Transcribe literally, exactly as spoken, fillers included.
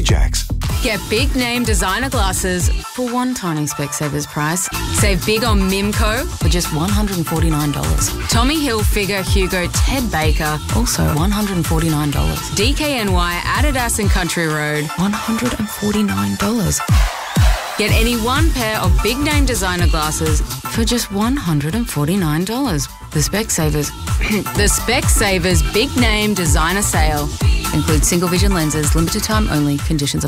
Jacks. Get big name designer glasses for one tiny Specsavers price. Save big on Mimco for just one hundred forty-nine dollars. Tommy Hilfiger Hugo Ted Baker, also one hundred forty-nine dollars. D K N Y Adidas and Country Road, one hundred forty-nine dollars. Get any one pair of big name designer glasses for just one hundred forty-nine dollars. The Specsavers, the Specsavers big name designer sale includes single vision lenses, limited time only, conditions apply.